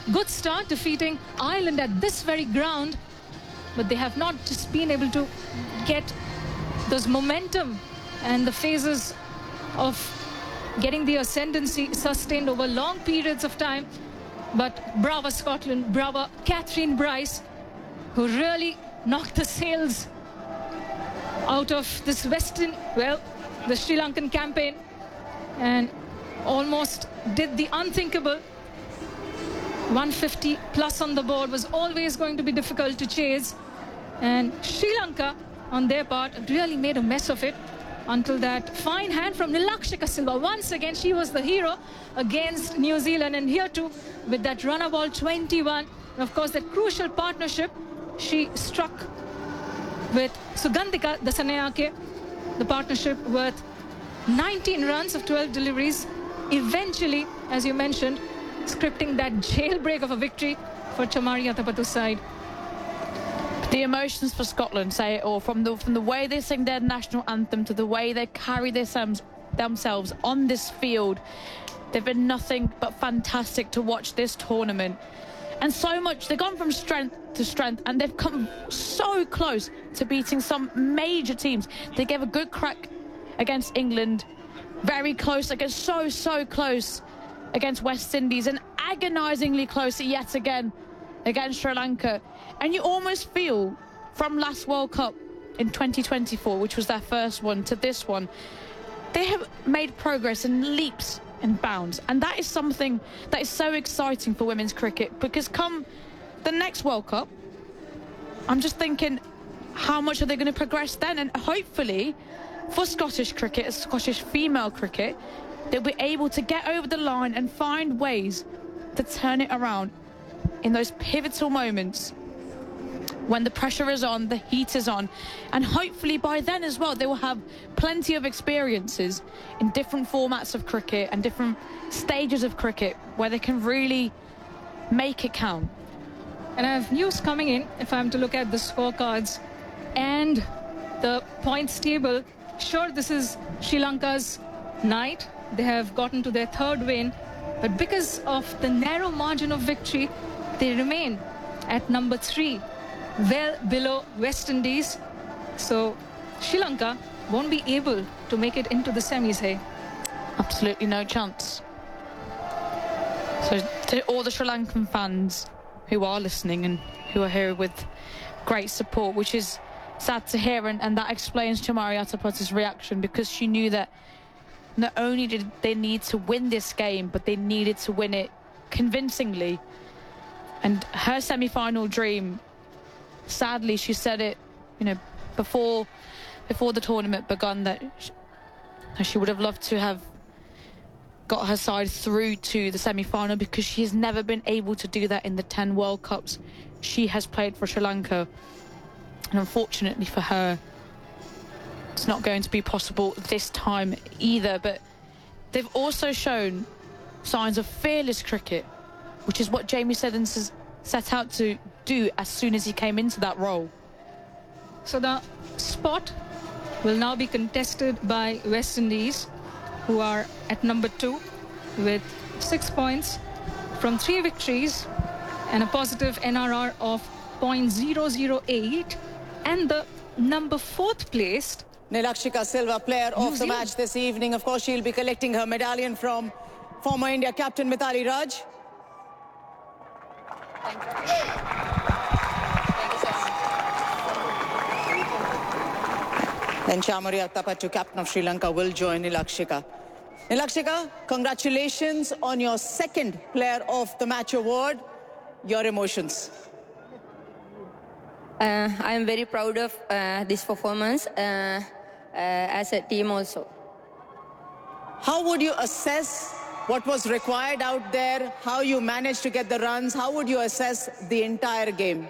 good start, defeating Ireland at this very ground, but they have not just been able to get those momentum and the phases of getting the ascendancy sustained over long periods of time. But bravo Scotland, bravo Catherine Bryce, who really knocked the sails out of this the Sri Lankan campaign, and almost did the unthinkable. 150 plus on the board was always going to be difficult to chase, and Sri Lanka on their part really made a mess of it until that fine hand from Nilakshika Silva. Once again, she was the hero against New Zealand, and here too with that runner ball 21, and of course that crucial partnership she struck with Sugandhika Dasanayake, the partnership worth 19 runs of 12 deliveries, eventually, as you mentioned, scripting that jailbreak of a victory for Chamari Atapattu's side. The emotions for Scotland say it all, from the way they sing their national anthem to the way they carry themselves on this field. They've been nothing but fantastic to watch this tournament. And so much, they've gone from strength to strength, and they've come so close to beating some major teams. They gave a good crack against England, very close, against so close against West Indies, and agonisingly close yet again against Sri Lanka. And you almost feel, from last World Cup in 2024, which was their first one, to this one, they have made progress in leaps and bounds. And that is something that is so exciting for women's cricket, because come the next World Cup, I'm just thinking, how much are they going to progress then? And hopefully, for Scottish cricket, Scottish female cricket, they'll be able to get over the line and find ways to turn it around in those pivotal moments when the pressure is on, the heat is on. And hopefully by then as well, they will have plenty of experiences in different formats of cricket and different stages of cricket where they can really make it count. And I have news coming in, if I'm to look at the scorecards and the points table. Sure, this is Sri Lanka's night. They have gotten to their third win, but because of the narrow margin of victory, they remain at number 3, well below West Indies. So Sri Lanka won't be able to make it into the semis, hey? Absolutely no chance. So to all the Sri Lankan fans who are listening and who are here with great support, which is sad to hear, and that explains Chamari Atapattu's reaction, because she knew that not only did they need to win this game, but they needed to win it convincingly. And her semi-final dream, sadly, she said it, before the tournament begun, that she would have loved to have got her side through to the semi-final, because she has never been able to do that in the 10 World Cups she has played for Sri Lanka. And unfortunately for her, it's not going to be possible this time either. But they've also shown signs of fearless cricket, which is what Jamie Seddons set out to do as soon as he came into that role. So the spot will now be contested by West Indies, who are at number 2 with 6 points from 3 victories and a positive NRR of .008, and the number 4th placed Nilakshika Silva, player of the match this evening. Of course, she'll be collecting her medallion from former India captain Mithali Raj. Thank you. Thank you so much. Then Chamari Atapattu, captain of Sri Lanka, will join Nilakshika. Nilakshika, congratulations on your 2nd Player of the Match award. Your emotions? I am very proud of this performance as a team also. How would you assess what was required out there, how you managed to get the runs? How would you assess the entire game?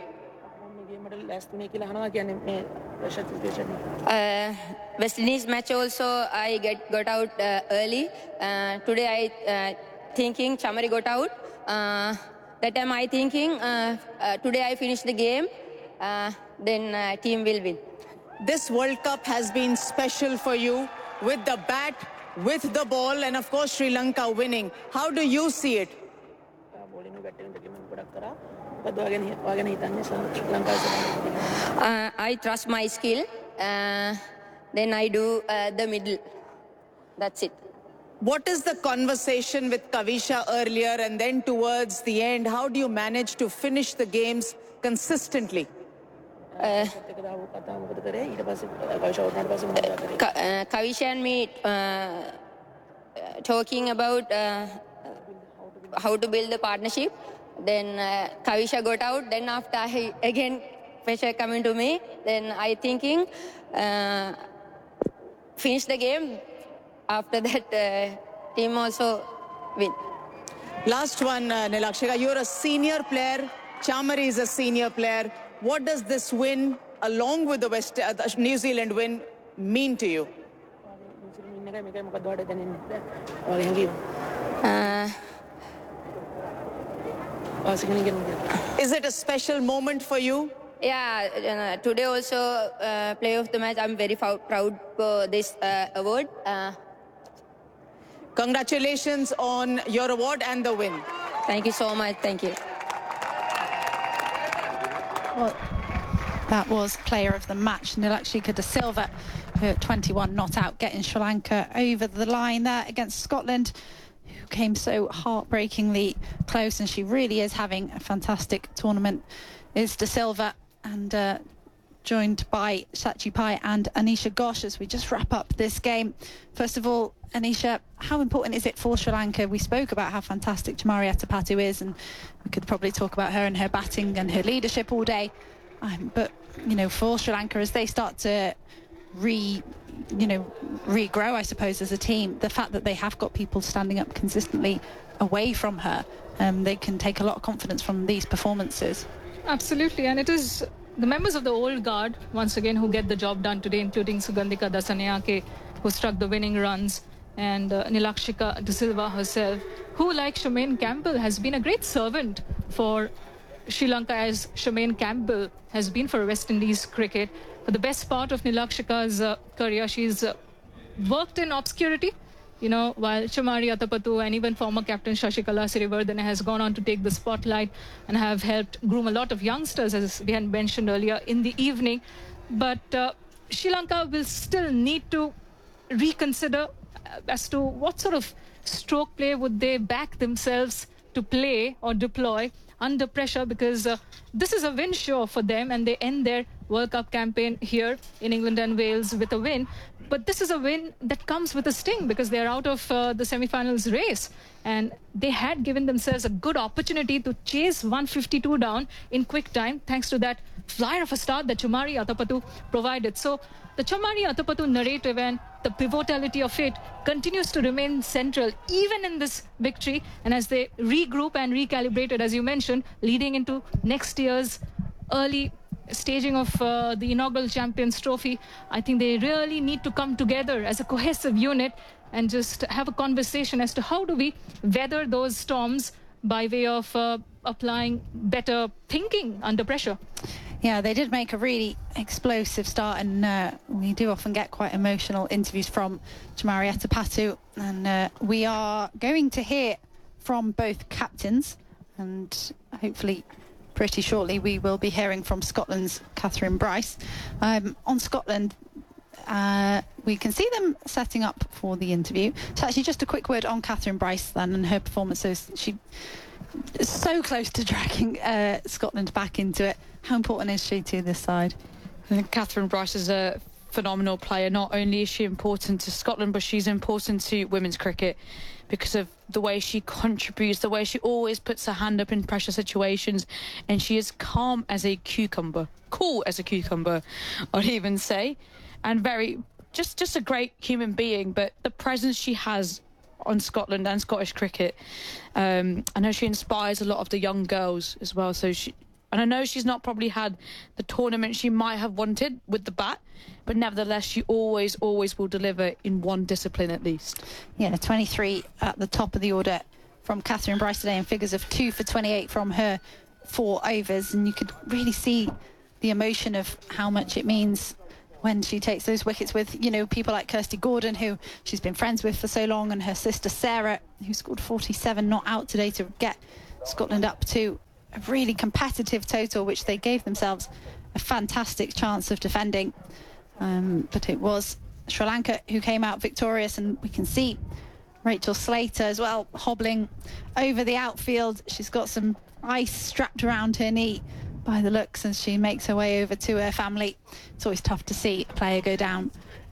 West Indies match also, I got out early. Today I thinking Chamari got out. That time I thinking today I finish the game, then team will win. This World Cup has been special for you, with the bat, with the ball, and of course Sri Lanka winning. How do you see it? I trust my skill. Then I do the middle. That's it. What is the conversation with Kavisha earlier and then towards the end? How do you manage to finish the games consistently? Kavisha and me talking about how to build the partnership. Then Kavisha got out. Then after again pressure coming to me. Then I thinking finish the game. After that, team also win. Last one, Nilakshika. You're a senior player. Chamari is a senior player. What does this win, along with the New Zealand win, mean to you? Is it a special moment for you? Yeah, today also player of the match. I'm very proud for this award. Congratulations on your award and the win. Thank you so much. Thank you. Well, that was player of the match, Nilakshika De Silva, who at 21 not out, getting Sri Lanka over the line there against Scotland, who came so heartbreakingly close, and she really is having a fantastic tournament, is De Silva, and joined by Sachi Pai and Anisha Ghosh as we just wrap up this game. First of all, Anisha, how important is it for Sri Lanka? We spoke about how fantastic Chamari Atapattu is, and we could probably talk about her and her batting and her leadership all day. But, you know, for Sri Lanka, as they start to regrow, I suppose, as a team, the fact that they have got people standing up consistently away from her, they can take a lot of confidence from these performances. Absolutely, and it is the members of the old guard, once again, who get the job done today, including Sugandhika Dasanayake, who struck the winning runs, and Nilakshika De Silva herself, who, like Shemaine Campbell, has been a great servant for Sri Lanka, as Shemaine Campbell has been for West Indies cricket. For the best part of Nilakshika's career, she's worked in obscurity, you know, while Chamari Atapattu and even former captain Shashikala Sirivardhana has gone on to take the spotlight and have helped groom a lot of youngsters, as we had mentioned earlier in the evening. But Sri Lanka will still need to reconsider as to what sort of stroke play would they back themselves to play or deploy under pressure, because this is a win show for them, and they end their World Cup campaign here in England and Wales with a win. But this is a win that comes with a sting, because they're out of the semi-finals race, and they had given themselves a good opportunity to chase 152 down in quick time, thanks to that flyer of a start that Chamari Atapattu provided. So the Chamari Atapattu narrative and the pivotality of it continues to remain central even in this victory, and as they regroup and recalibrated, as you mentioned, leading into next year's early staging of the inaugural Champions Trophy, I think they really need to come together as a cohesive unit and just have a conversation as to how do we weather those storms by way of applying better thinking under pressure. Yeah, they did make a really explosive start, and we do often get quite emotional interviews from Chamari Atapattu, and we are going to hear from both captains, and hopefully pretty shortly we will be hearing from Scotland's Catherine Bryce. On Scotland, we can see them setting up for the interview. So actually just a quick word on Catherine Bryce then and her performances. She is so close to dragging Scotland back into it. How important is she to this side? I think Catherine Bryce is a phenomenal player. Not only is she important to Scotland, but she's important to women's cricket because of the way she contributes, the way she always puts her hand up in pressure situations, and she is calm as a cucumber, cool as a cucumber, I'd even say, and very just a great human being. But the presence she has on Scotland and Scottish cricket, I know she inspires a lot of the young girls as well. And I know she's not probably had the tournament she might have wanted with the bat, but nevertheless, she always will deliver in one discipline at least. Yeah, 23 at the top of the order from Catherine Bryce today, and figures of 2 for 28 from her 4 overs. And you could really see the emotion of how much it means when she takes those wickets with, you know, people like Kirsty Gordon, who she's been friends with for so long, and her sister Sarah, who scored 47 not out today to get Scotland up to a really competitive total, which they gave themselves a fantastic chance of defending. But it was Sri Lanka who came out victorious, and we can see Rachel Slater as well hobbling over the outfield. She's got some ice strapped around her knee by the looks as she makes her way over to her family. It's always tough to see a player go down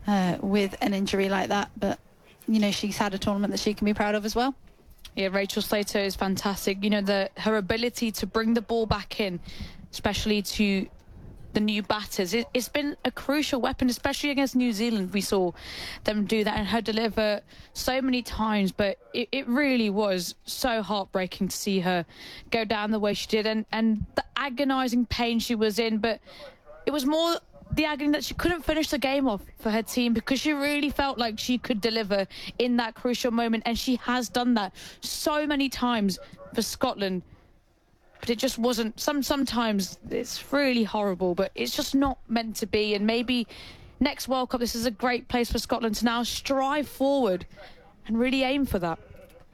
with an injury like that, but you know, she's had a tournament that she can be proud of as well. Yeah, Rachel Slater is fantastic. You know, her ability to bring the ball back in, especially to the new batters, it's been a crucial weapon, especially against New Zealand. We saw them do that and her deliver so many times, but it really was so heartbreaking to see her go down the way she did, and the agonising pain she was in. But it was more the agony that she couldn't finish the game off for her team, because she really felt like she could deliver in that crucial moment, and she has done that so many times for Scotland. But it just wasn't. Sometimes it's really horrible, but it's just not meant to be. And maybe next World Cup, this is a great place for Scotland to now strive forward and really aim for that.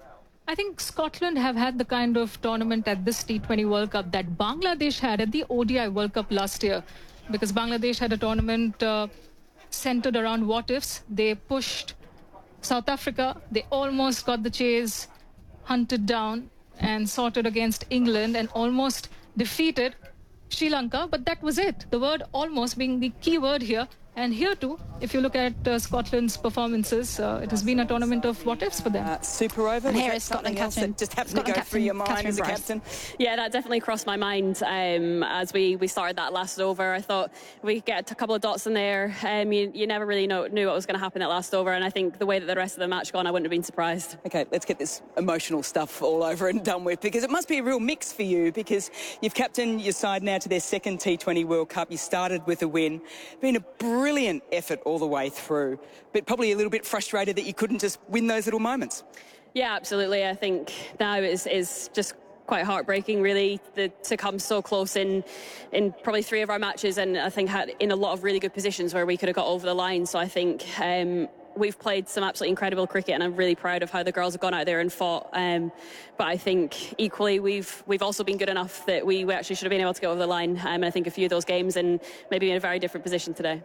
I think Scotland have had the kind of tournament at this T20 World Cup that Bangladesh had at the ODI World Cup last year, because Bangladesh had a tournament centered around what ifs. They pushed South Africa. They almost got the chase hunted down and sorted against England, and almost defeated Sri Lanka. But that was it. The word almost being the key word here. And here too, if you look at Scotland's performances, it has been a tournament of what ifs for them. Super over. And here is Scotland captain. That just happened to go through your mind as a captain. Yeah, that definitely crossed my mind as we started that last over. I thought we could get a couple of dots in there. You never really knew what was going to happen that last over, and I think the way that the rest of the match gone, I wouldn't have been surprised. Okay, let's get this emotional stuff all over and done with, because it must be a real mix for you, because you've captained your side now to their second T20 World Cup. You started with a win. Been a brilliant effort all the way through, but probably a little bit frustrated that you couldn't just win those little moments. Yeah, absolutely. I think now is just quite heartbreaking, really, to come so close in probably 3 of our matches, and I think had in a lot of really good positions where we could have got over the line. So I think we've played some absolutely incredible cricket, and I'm really proud of how the girls have gone out there and fought. But I think equally we've also been good enough that we actually should have been able to get over the line. And I think a few of those games, and maybe in a very different position today.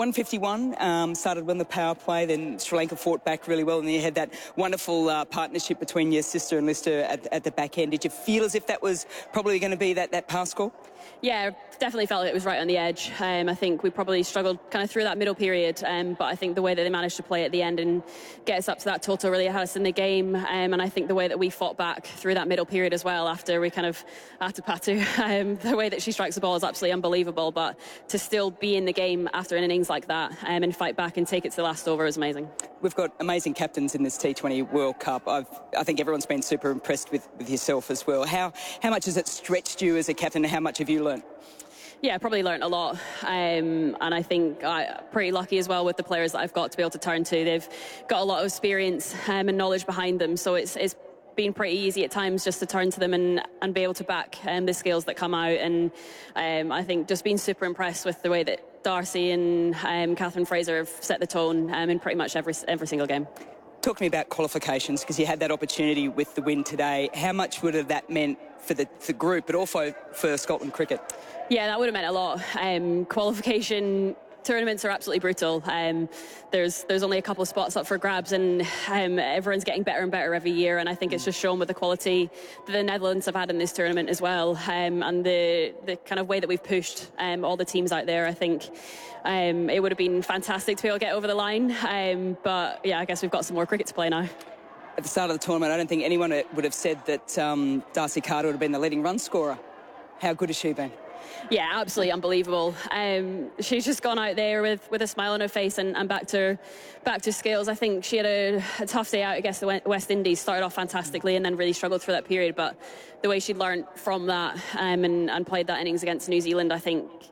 151 started when the power play, then Sri Lanka fought back really well, and then you had that wonderful partnership between your sister and Lister at the back end. Did you feel as if that was probably going to be that power score? Yeah, definitely felt like it was right on the edge. I think we probably struggled kind of through that middle period, but I think the way that they managed to play at the end and get us up to that total really had us in the game. And I think the way that we fought back through that middle period as well, after we kind of had to Patu, the way that she strikes the ball is absolutely unbelievable. But to still be in the game after an innings like that and fight back and take it to the last over is amazing. We've got amazing captains in this T20 World Cup. I think everyone's been super impressed with yourself as well. How much has it stretched you as a captain, and how much have you learned? Yeah, probably learnt a lot, and I think I'm pretty lucky as well with the players that I've got to be able to turn to. They've got a lot of experience and knowledge behind them, so it's been pretty easy at times just to turn to them and be able to back the skills that come out. And I think just being super impressed with the way that Darcy and Catherine Fraser have set the tone in pretty much every single game. Talk to me about qualifications, because you had that opportunity with the win today. How much would have that meant for the group, but also for Scotland cricket? Yeah, that would have meant a lot. Qualification tournaments are absolutely brutal. There's only a couple of spots up for grabs, and everyone's getting better and better every year. And I think it's just shown with the quality that the Netherlands have had in this tournament as well, and the kind of way that we've pushed all the teams out there. I think it would have been fantastic to be able to get over the line. But yeah, I guess we've got some more cricket to play now. At the start of the tournament, I don't think anyone would have said that Darcy Carter would have been the leading run scorer. How good has she been? Yeah, absolutely unbelievable. She's just gone out there with a smile on her face and back to scales. I think she had a tough day out against the West Indies. Started off fantastically and then really struggled through that period. But the way she'd learned from that and played that innings against New Zealand, I think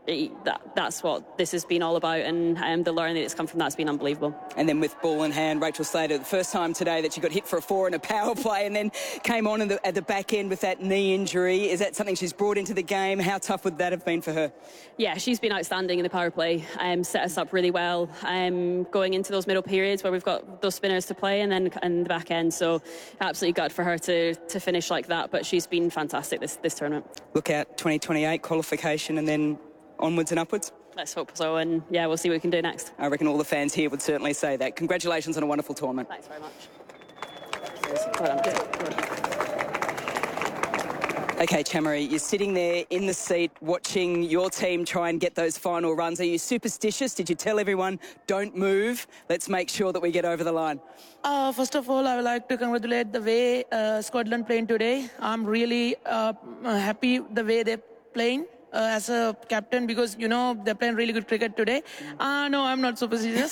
that's what this has been all about, and the learning that's come from that's been unbelievable. And then with ball in hand, Rachel Slater, the first time today that she got hit for a 4 in a power play and then came on at the back end with that knee injury. Is that something she's brought into the game? How tough would that have been for her? Yeah, she's been outstanding in the power play, set us up really well going into those middle periods where we've got those spinners to play and then in the back end. So absolutely good for her to finish like that, but she's been fantastic this tournament. Look out, 2028 qualification and then onwards and upwards? Let's hope so, and yeah, we'll see what we can do next. I reckon all the fans here would certainly say that. Congratulations on a wonderful tournament. Thanks very much. Well done. Okay, Chamari, you're sitting there in the seat watching your team try and get those final runs. Are you superstitious? Did you tell everyone, don't move, let's make sure that we get over the line? First of all, I would like to congratulate the way Scotland playing today. I'm really happy the way they're playing. As a captain, because they're playing really good cricket today. No, I'm not superstitious.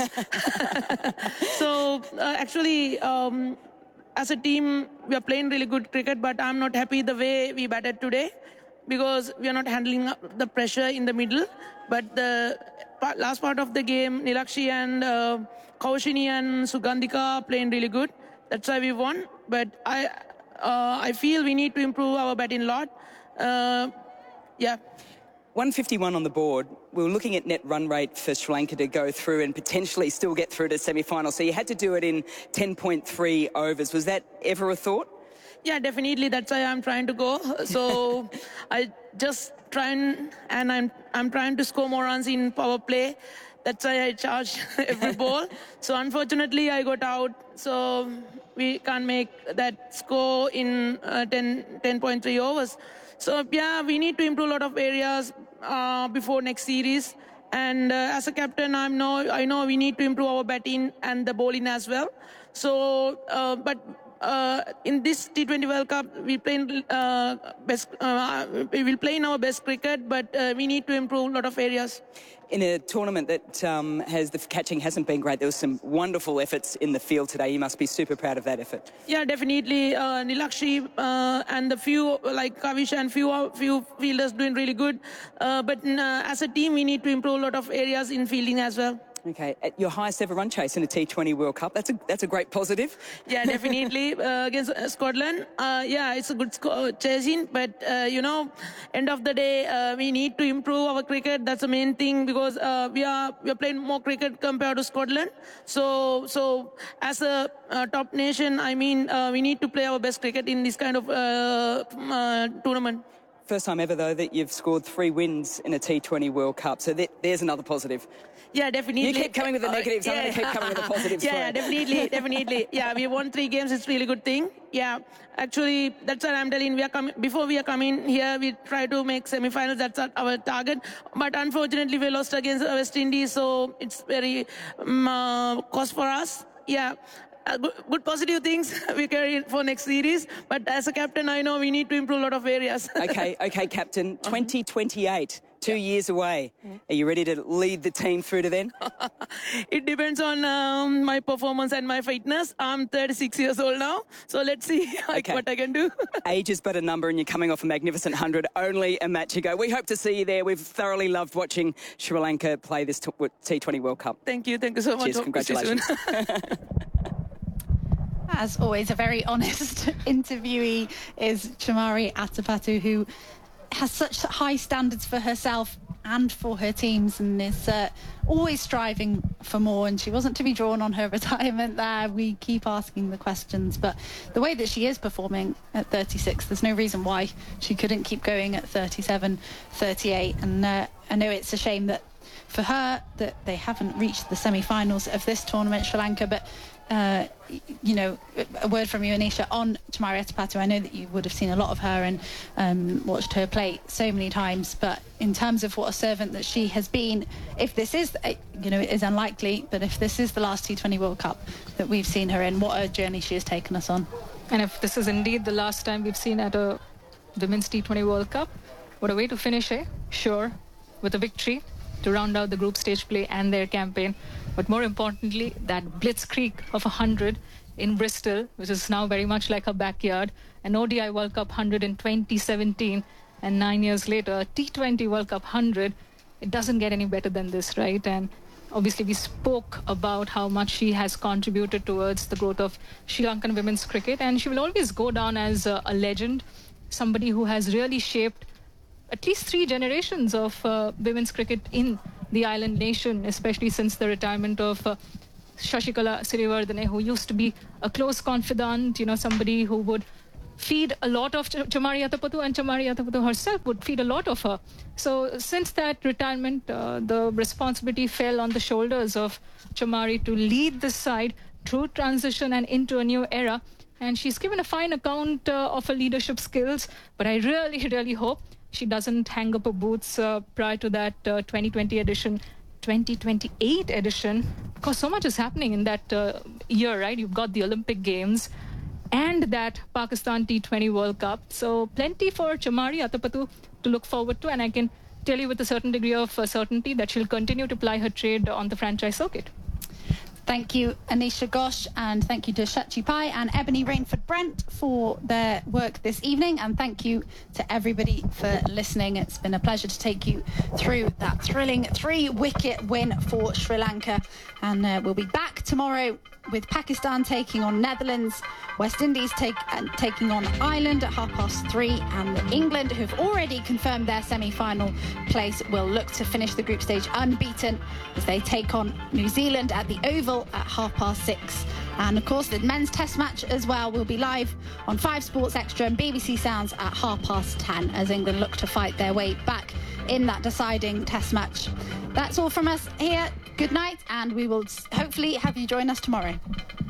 So actually, as a team, we are playing really good cricket, but I'm not happy the way we batted today, because we are not handling the pressure in the middle. But the last part of the game, Nilakshi and Kaushini and Sugandhika are playing really good. That's why we won. But I feel we need to improve our batting lot. Yeah. 151 on the board. We were looking at net run rate for Sri Lanka to go through and potentially still get through to semi-final. So you had to do it in 10.3 overs. Was that ever a thought? Yeah, definitely. That's why I'm trying to go. So I just try and I'm trying to score more runs in power play. That's why I charge every ball. So unfortunately, I got out. So we can't make that score in 10.3 overs. So, yeah, we need to improve a lot of areas before next series. And as a captain, I know we need to improve our batting and the bowling as well. So, but in this T20 World Cup, we will play in our best cricket, but we need to improve a lot of areas. In a tournament that has the catching hasn't been great, there was some wonderful efforts in the field today. You must be super proud of that effort. Yeah, definitely. Nilakshi and the few like Kavish and few fielders doing really good. But as a team, we need to improve a lot of areas in fielding as well. Okay, at your highest ever run chase in a T20 World Cup. That's a great positive. Yeah, definitely against Scotland. Yeah, it's a good chasing, but end of the day, we need to improve our cricket. That's the main thing, because we are playing more cricket compared to Scotland. So as a top nation, I mean, we need to play our best cricket in this kind of tournament. First time ever, though, that you've scored 3 wins in a T20 World Cup. So there's another positive. Yeah, definitely. You keep coming with the negatives. I'm going to keep coming with the positives. Yeah, definitely. Yeah, we won 3 games. It's a really good thing. Yeah, actually, that's what I'm telling. Before we are coming here, we try to make semi-finals. That's our target. But unfortunately, we lost against West Indies, so it's very cost for us. Yeah. Good positive things we carry for next series. But as a captain, I know we need to improve a lot of areas. Okay, Captain. 2028, 2 years away. Are you ready to lead the team through to then? It depends on my performance and my fitness. I'm 36 years old now, so let's see what I can do. Age is but a number, and you're coming off a magnificent 100. Only a match ago. We hope to see you there. We've thoroughly loved watching Sri Lanka play this T20 World Cup. Thank you so much. Cheers, congratulations. As always, a very honest interviewee is Chamari Atapattu, who has such high standards for herself and for her teams, and is always striving for more. And she wasn't to be drawn on her retirement there. We keep asking the questions, but the way that she is performing at 36, there's no reason why she couldn't keep going at 37, 38. And I know it's a shame that for her that they haven't reached the semi-finals of this tournament, Sri Lanka, but a word from you, Anisha, on Chamari Atapattu. I know that you would have seen a lot of her and watched her play so many times, but in terms of what a servant that she has been, if this is, it is unlikely, but if this is the last T20 World Cup that we've seen her in, what a journey she has taken us on. And if this is indeed the last time we've seen at a Women's T20 World Cup, what a way to finish, eh? Sure, with a victory to round out the group stage play and their campaign. But more importantly, that blitzkrieg of 100 in Bristol, which is now very much like her backyard, an ODI World Cup 100 in 2017, and 9 years later, a T20 World Cup 100 it doesn't get any better than this, right? And obviously, we spoke about how much she has contributed towards the growth of Sri Lankan women's cricket, and she will always go down as a legend, somebody who has really shaped at least 3 generations of women's cricket in the island nation, especially since the retirement of Shashikala Sirivardhane, who used to be a close confidant, somebody who would feed a lot of Chamari Athapaththu, and Chamari Athapaththu herself would feed a lot of her. So since that retirement, the responsibility fell on the shoulders of Chamari to lead this side through transition and into a new era. And she's given a fine account of her leadership skills, but I really, really hope she doesn't hang up her boots prior to that 2020 edition, 2028 edition, because so much is happening in that year, right? You've got the Olympic Games and that Pakistan T20 World Cup. So plenty for Chamari Athapaththu to look forward to, and I can tell you with a certain degree of certainty that she'll continue to ply her trade on the franchise circuit. Thank you, Anisha Ghosh, and thank you to Shachi Pai and Ebony Rainford Brent for their work this evening, and thank you to everybody for listening. It's been a pleasure to take you through that thrilling 3-wicket win for Sri Lanka, and we'll be back tomorrow with Pakistan taking on Netherlands, West Indies taking on Ireland at 3:30, and England, who've already confirmed their semi-final place, will look to finish the group stage unbeaten as they take on New Zealand at the Oval at 6:30. And of course, the men's test match as well will be live on 5 Sports Extra and BBC Sounds at 10:30 as England look to fight their way back in that deciding test match. That's all from us here. Good night, and we will hopefully have you join us tomorrow.